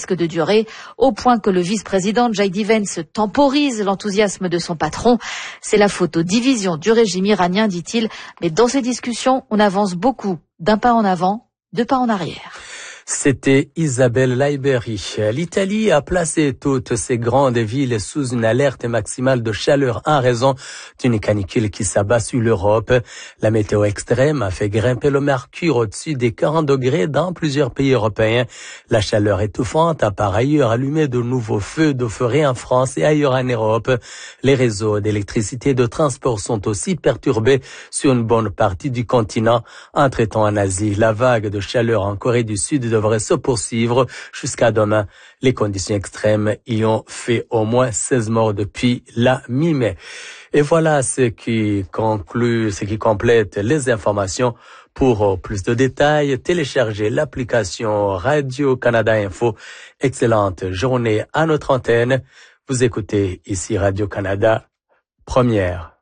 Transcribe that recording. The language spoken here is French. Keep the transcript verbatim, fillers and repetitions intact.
risque de durer, au point que le vice-président J D Vance temporise l'enthousiasme de son patron. C'est la faute aux divisions du régime iranien, dit-il, mais dans ces discussions, on avance beaucoup, d'un pas en avant, deux pas en arrière. C'était Isabelle Laiberi. L'Italie a placé toutes ses grandes villes sous une alerte maximale de chaleur en raison d'une canicule qui s'abat sur l'Europe. La météo extrême a fait grimper le mercure au-dessus des quarante degrés dans plusieurs pays européens. La chaleur étouffante a par ailleurs allumé de nouveaux feux de forêt en France et ailleurs en Europe. Les réseaux d'électricité et de transport sont aussi perturbés sur une bonne partie du continent. Entre-temps, en Asie, la vague de chaleur en Corée du Sud devrait se poursuivre jusqu'à demain. Les conditions extrêmes y ont fait au moins seize morts depuis la mi-mai. Et voilà ce qui conclut, ce qui complète les informations. Pour plus de détails, téléchargez l'application Radio-Canada Info. Excellente journée à notre antenne. Vous écoutez ici Radio-Canada, première.